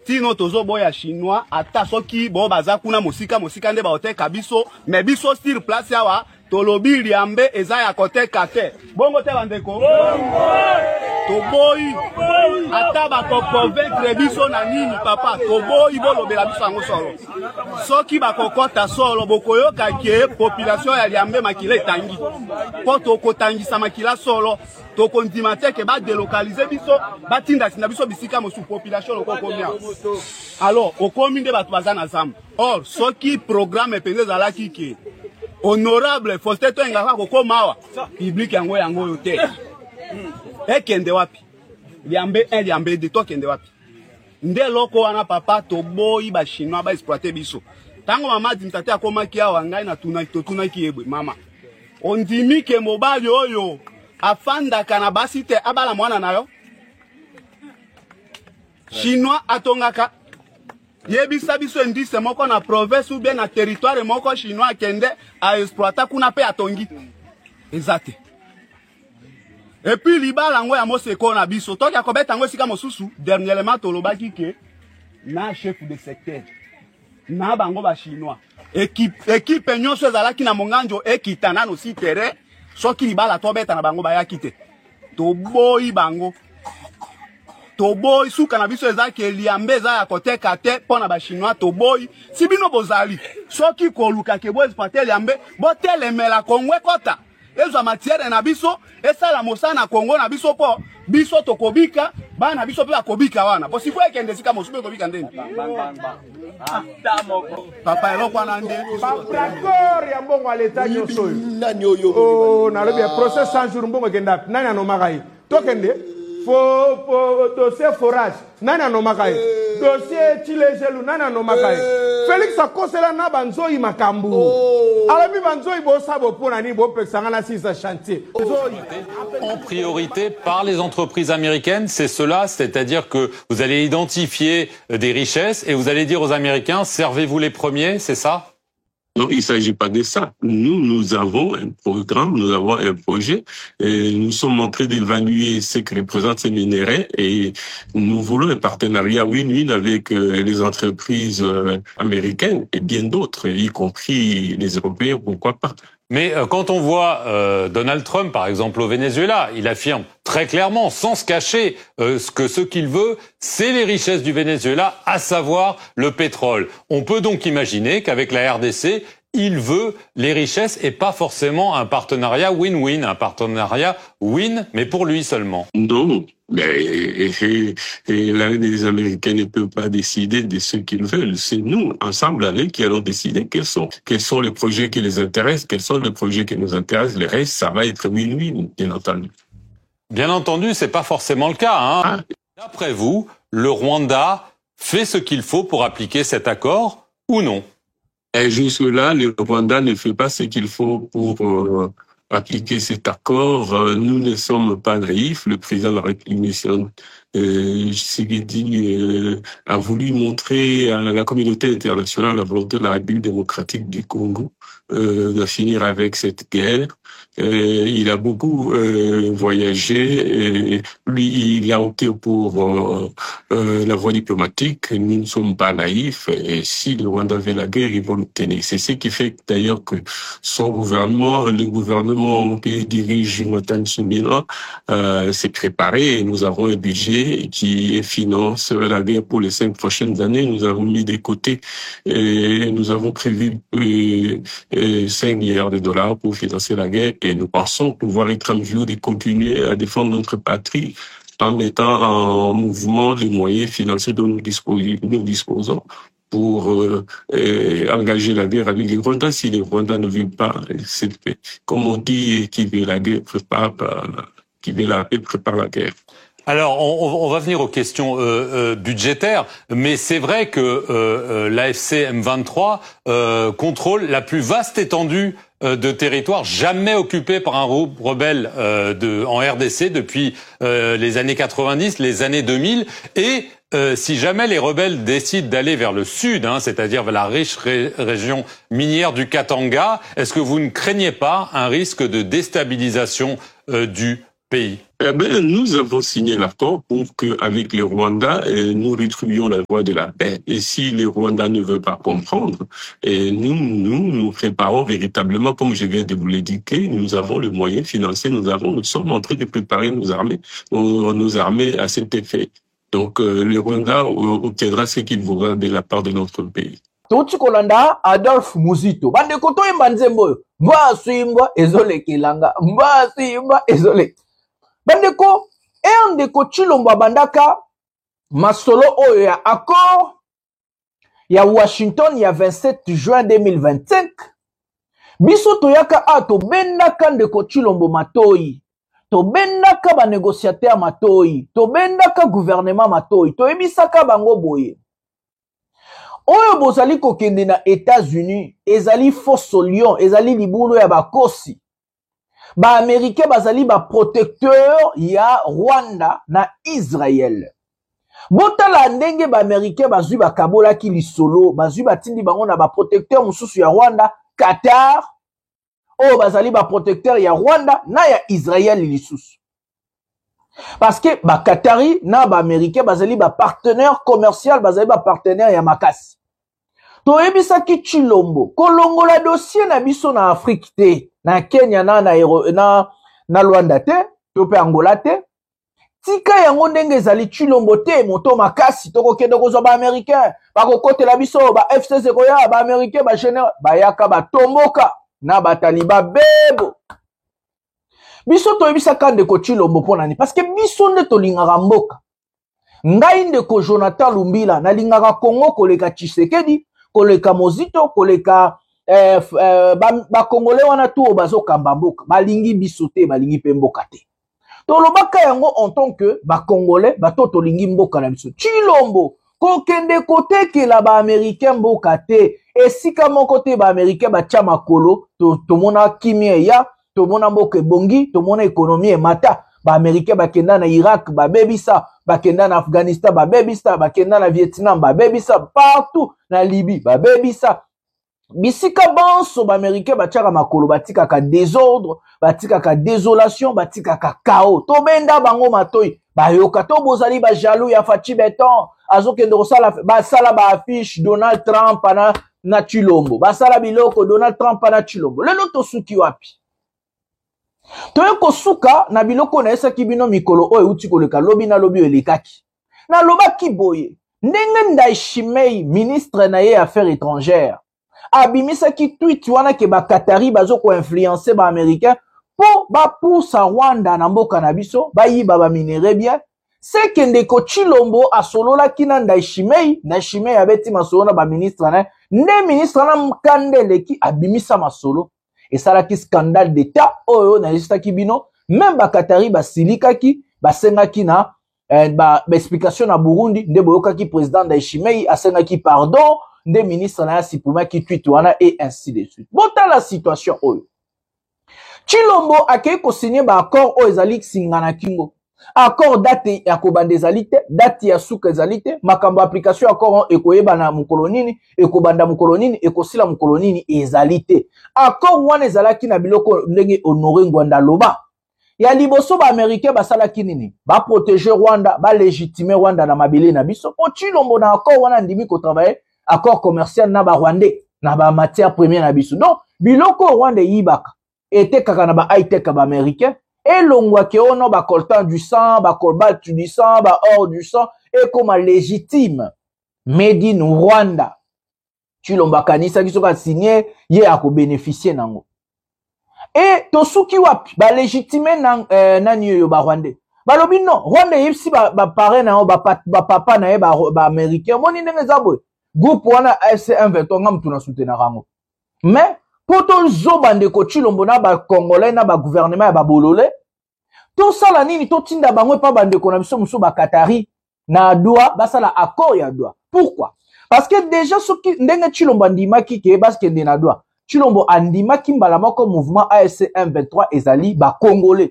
tino tozo boya chinois ata soki bo baza kuna mosika nde baoteka biso mais biso sur place awa tolobi liambe eza ya koteka te bongo te bandeko toboyi ata bako convaincre biso na nini papa toboyi bolobela biso yango solo soki bakokota solo bokoyoka ke population ya liambe makila etangi po tokotangisa makila solo tokondima te ke badelokalize biso batinda na biso bisika mosu population okokomia alors okomi nde bato baza na zamba or soki programme epenze ezalaki ke honorable Faustin Toengaka kokoma awa public yango yo te ekende wapi liambe 1 liambe 2 tokende wapi nde loko wana papa toboyi ba chinois ba exploiter biso tango mama dimtate akomaki awa ngai na tunaki yebwe mama ondimi ke mobali oyo afandaka na basi te abala mwana nayo chinois atongaka yebisa biso indice moko na province ou bien na territoire moko chinois kende a exploiter kuna pe atongi ezate et puis libala ngo ya moseko na biso toki akobeta ngo sika mosusu dernièrement tolobaki ke na chef de secteur na bango ba chinois équipe nyonso ezalaki na monganjo ekitana no si terrain soki libala tobeta na bango bayaki te toboyi bango toboyi suka na biso ezaki liambe eza ya koteka te pona ba chinois toboyi si bino bozali soki koluka ke bo exploiter liambe bo telemela kongwe kota ezo matière na biso esala mosana na Kongo na biso po biso tokobika bana biso pe bakobika wana po sifo ekende sika mosupe kobika ndeni papa eloko wana nde d'accord ya mbongo aleta nyoso oh na lobi procès 100 jours mbongo kenda nani anomakai tokende fo dossier forage nani anomakai dossier chilejelu nani anomakai Félix akosela na banzoi makambu alami banzoi bo sabo pona ni bo pexanga na sisa chantier en priorité par les entreprises américaines, c'est cela, c'est-à-dire que vous allez identifier des richesses et vous allez dire aux Américains servez-vous les premiers, c'est ça? Non, il ne s'agit pas de ça. Nous avons un programme, nous avons un projet, et nous sommes en train d'évaluer ce que représente ces minéraux et nous voulons un partenariat win-win avec les entreprises américaines et bien d'autres, y compris les Européens, pourquoi pas. Mais quand on voit Donald Trump, par exemple, au Venezuela, il affirme très clairement, sans se cacher, que ce qu'il veut, c'est les richesses du Venezuela, à savoir le pétrole. On peut donc imaginer qu'avec la RDC, il veut les richesses et pas forcément un partenariat win-win, un partenariat win, mais pour lui seulement. Non, mais les Américains ne peuvent pas décider de ce qu'ils veulent. C'est nous, ensemble avec, qui allons décider quels sont les projets qui les intéressent, quels sont les projets qui nous intéressent. Le reste, ça va être win-win, bien entendu. Bien entendu, c'est pas forcément le cas, hein. D'après vous, le Rwanda fait ce qu'il faut pour appliquer cet accord ou non? Et jusque-là, le Rwanda ne fait pas ce qu'il faut pour appliquer cet accord. Nous ne sommes pas naïfs. Le président de la République, Tshisekedi, a voulu montrer à la communauté internationale la volonté de la République démocratique du Congo de finir avec cette guerre. Il a beaucoup voyagé. Et lui, il a opté pour la voie diplomatique. Nous ne sommes pas naïfs. Et si le Rwanda veut la guerre, ils vont l'obtenir. C'est ce qui fait d'ailleurs que son gouvernement, le gouvernement qui dirige Jonathan Tsumila, s'est préparé. Et nous avons un budget qui finance la guerre pour les 5 prochaines années. Nous avons mis de côté et nous avons prévu 5 milliards de dollars pour financer la guerre. Et nous pensons pouvoir être en mesure de continuer à défendre notre patrie en mettant en mouvement les moyens financiers dont nous disposons pour engager la guerre avec les Rwandais. Si les Rwandais ne veulent pas cette paix, comme on dit, qui veut la guerre prépare la guerre. Alors, on va venir aux questions budgétaires, mais c'est vrai que l'AFC M23 contrôle la plus vaste étendue de territoire jamais occupé par un groupe rebelle en RDC depuis les années 90, les années 2000, et si jamais les rebelles décident d'aller vers le sud, c'est-à-dire vers la riche région minière du Katanga, est-ce que vous ne craignez pas un risque de déstabilisation du pays. Eh ben, nous avons signé l'accord pour qu'avec le Rwanda, nous rétribuions la voie de la paix. Et si le Rwanda ne veut pas comprendre, nous préparons véritablement, comme je viens de vous l'indiquer, nous avons le moyen financier, nous sommes en train de préparer nos armées à cet effet. Donc, le Rwanda obtiendra ce qu'il voudra de la part de notre pays. Touti kolanda Adolphe Muzito. Bande koto imba nzembo. Mba suimba ezole kilanga. Mba suimba ezole. Bande ko ndeko Tshilombo bandaka masolo oyo ya accord ya Washington ya 27 juin 2025. Biso toyaka ato bendaka ndeko Tshilombo matoi. To bendaka ba négociateur matoi. To bendaka gouvernement matoi. To ebisaka bango boye. Oyo bozali kokende na États-Unis, ezali fosso lion, ezali libulu ya bakosi. Ba Américain bazali ba protecteur ya Rwanda na Israël. Botala ndenge ba Américain bazui ba kabola ki lisolo, bazui batindi bango na ba protecteur mususu ya Rwanda, Qatar. Oyo bazali ba protecteur ya Rwanda na ya Israël lisusu. Parce que ba Qatari na ba Américain bazali ba partenaire commercial, bazali ba partenaire ya makasi. Toyebisaki Tshilombo kolongola dossier na biso na Afrique te, na Kenya na Rwanda te, to pe Angola te. Tika yango ndenge ezali Tshilombo te moto makasi toko kende kozwa ba Américain, ba kokotela biso ba FCC koya ba Américain ba général bayaka ba tomboka na ba taliba bebo. Biso toyebisaka ndeko Tshilombo pona ni parce que biso nde tolingaka mboka. Ngai ndeko Jonathan Lumbila na lingaka Congo koleka Tshisekedi, koleka Mozito, koleka ba Congolais wana tu bazo kamba mboka, balingi biso te, balingi pe mboka te. Tolobaka yango en tant que ba Congolais, bato tolingi mboka na biso. Tshilombo kokende kotekela ba Américain mboka te, esika moko te ba Américain ba tia makolo, tomona kimia ya, tomona mboka bongi, tomona ekonomi emata. Ba Américain bakenda na Irak ba bebisa, bakenda na Afghanistan ba bebisa, bakenda na Vietnam ba bebisa, partout na Libye ba bebisa. Bisika banso ba Américain batiaka makolo, batika ka désordre, batika ka désolation, batika ka chaos. To benda bango matoi, ba yoka to bozali ba jaloux ya Fachi Beton, azokende kosala ba sala ba affiche Donald Trump na Tshilombo. Ba sala biloko Donald Trump na Tshilombo. Lelo to suki wapi? Toye kosuka na biloko na esaki bino mikolo oyo uti koleka lobi na lobi elekaki. Na lobaki boye, ndenge Ndayishimiye ministre na ye affaires étrangères abimisaki tweet wana ke ba Qatari bazo ko influencer ba Américain po ba poussa Rwanda na mboka na biso ba yiba ba minere bien. C'est que ndeko Tshilombo asolola kina Ndayishimiye abeti masolo na ba ministre na nde ministre na mkandele ki abimisa masolo. Et ça la ki scandale d'état oyo na lisitaki bino même ba Qatari ba silikaki ba sengaki na ba explication na Burundi nde boyokaki président Ndayishimiye asengaki pardon nde ministre na sipumaki tweet wana et ainsi de suite. Bota la situation oyo Tshilombo akei ko signer ba accord oyo ezali singana kingo accord date ya kobanda ezali te, date ya suka ezali te, makambo application accord ekoyeba na mukolo nini, ekobanda mukolo nini, ekosila mukolo nini ezali te. Accord wana ezalaki na biloko ndenge Honoré Ngwanda loba. Ya liboso ba Américain basalaki nini? Ba protéger Rwanda, ba légitimer Rwanda na mabele na biso. Po Tshilombo na accord wana ndimi ko travailler accord commercial na ba Rwandais, na ba matière première na biso. Donc biloko Rwanda yibaka ete kaka na ba high tech ba Américain. Et l'ongwa ke ono ba coltan du sang, ba cobalt du sang, ba or du sang, et comme légitime. Made in Rwanda. Tshilombo kanisa ki soka signé, ye ako bénéficier nango. Et tosuki wapi, ba légitime nani yo ba Rwanda. Ba lobi non, Rwanda yipsi ba pare na ba papa na ye ba Américain. Moni ndenge zabwe. Groupe wana AFC M23 ngam tuna soutenir rango. Mais poto zoba ndeko Tshilombo na ba Congolais na ba gouvernement ya ba bolole to sala nini to tinda bangwe pa bandeko na biso muso ba Qatari na Doha basala accord ya Doha. Pourquoi? Parce que déjà soki ndenge Tshilombo andimaki ke baske ndena Doha Tshilombo andimaki mbala moko mouvement AFC M23 ezali ba Congolais.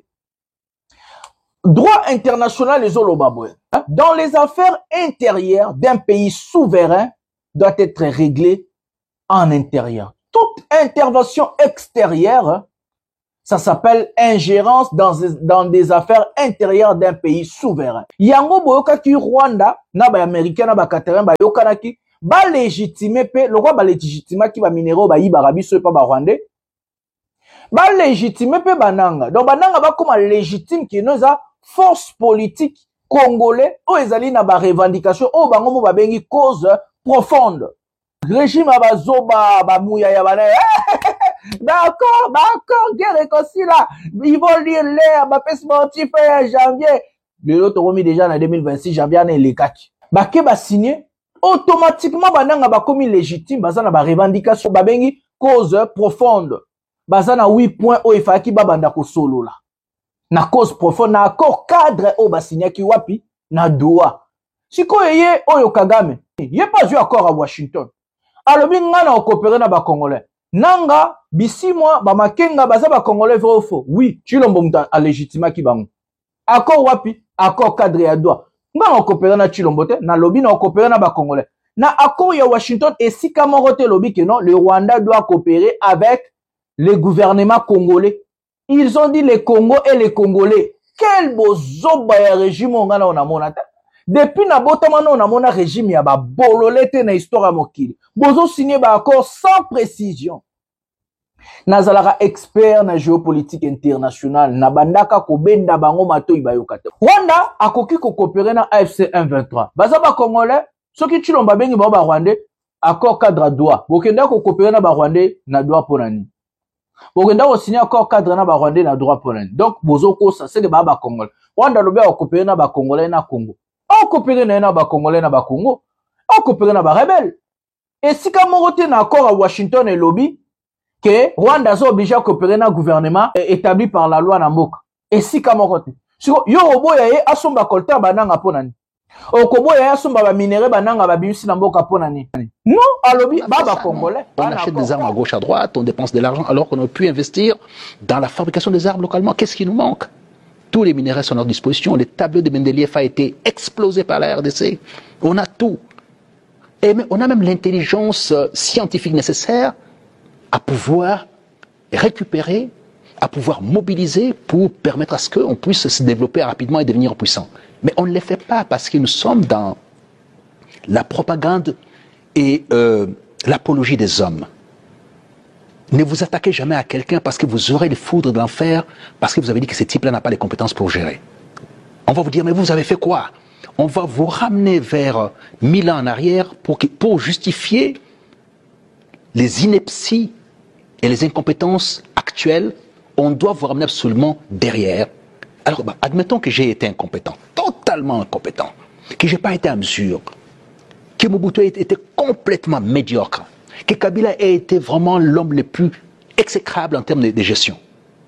Droit international les olobabwe. Dans les affaires intérieures d'un pays souverain doit être réglé en intérieur. Toute intervention extérieure, Ça s'appelle ingérence dans des affaires intérieures d'un pays souverain. Yango boyoka ki Rwanda, na ba américain na ba Qatarien ba yokanaki, ba légitimer pe, le roi ba légitimer ki ba minéraux ba yiba rabiso pa ba Rwandais. Ba légitimer pe bananga. Donc bananga ba comme légitime ki noza force politique congolais o ezali na ba revendication o bango mo ba bengi cause profonde. Régime abazoba ba mouya ya bana. D'accord, guerre réconcilie là. Ils vont lire l'air, ma paix sportif janvier. Le lot remis déjà en 2026 janvier en les quatre. Baké ba signé automatiquement bananga ba commis légitime bazana ba revendication ba bengi cause profonde. Bazana 8 points o ifaki ba banda ko solo là. Na cause profonde na accord cadre o ba signé ki wapi na Doha. Siko yeye oyo Kagame. Yé pas eu accord à Washington. Alobi ngana o coopérer na ba Congolais. Nanga bisi moi ba makenga baza ba Congolais vrai ou faux. Oui, Chilombo muta a légitima ki bango. Accord wapi? Accord cadre ya Doha. Ngana o coopérer na Chilombo te na lobi na o coopérer na ba Congolais. Na accord ya Washington et si kamorote lobi que non, le Rwanda doit coopérer avec le gouvernement congolais. Ils ont dit les Congos et les Congolais. Quel bozoba ya régime ngana on a monata. Depuis na botamano on a mona régime ya ba bololete na histoire mokili. Bozo signé ba accord sans précision. Nazalaka expert na géopolitique internationale na bandaka ko benda bango mato ibayokata. Rwanda akoki ko coopérer na AFC M23. Baza ba Congolais, soki Chilomba bengi ba Rwandais, accord cadre Doha. Bokenda ko coopérer na ba Rwandais na Doha ponani. Bokenda ko signer accord cadre na ba Rwandais na Doha ponani. Donc bozo ko ça c'est que ba Congolais. Rwanda lobe ko coopérer na ba Congolais na Congo. On coopérer na ba Congolais na ba Congo. On coopérer na ba rebelle. Et si kamorote na accord à Washington et lobby que Rwanda sont obligés à coopérer na gouvernement établi par la loi na mboka. Et si kamorote. Siko yo oboya ye asomba kolta bananga ponani. Okoboya ye asomba ba minéraux bananga ba bimisi na mboka ponani. Non, à lobby ba Congolais. On achète des armes à gauche à droite, on dépense de l'argent alors qu'on aurait pu investir dans la fabrication des armes localement. Qu'est-ce qui nous manque? Tous les minéraux sont à notre disposition. Le tableau de Mendeleev a été explosé par la RDC. On a tout. Et on a même l'intelligence scientifique nécessaire à pouvoir récupérer, à pouvoir mobiliser pour permettre à ce qu'on puisse se développer rapidement et devenir puissant. Mais on ne le fait pas parce que nous sommes dans la propagande et l'apologie des hommes. Ne vous attaquez jamais à quelqu'un parce que vous aurez les foudres de l'enfer, parce que vous avez dit que ce type-là n'a pas les compétences pour gérer. On va vous dire, mais vous avez fait quoi? On va vous ramener vers 1000 ans en arrière pour justifier les inepties et les incompétences actuelles. On doit vous ramener absolument derrière. Alors, admettons que j'ai été incompétent, totalement incompétent, que je n'ai pas été à mesure, que Mobutu était complètement médiocre, que Kabila ait été vraiment l'homme le plus exécrable en termes de gestion.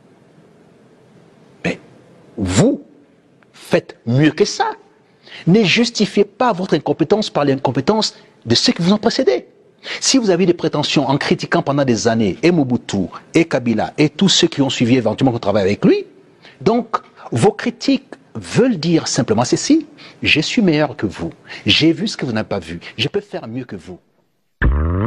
Mais vous faites mieux que ça. Ne justifiez pas votre incompétence par l'incompétence de ceux qui vous ont précédé. Si vous avez des prétentions en critiquant pendant des années et Mobutu, et Kabila, et tous ceux qui ont suivi éventuellement qu'on travaille avec lui, donc vos critiques veulent dire simplement ceci: je suis meilleur que vous, j'ai vu ce que vous n'avez pas vu, je peux faire mieux que vous.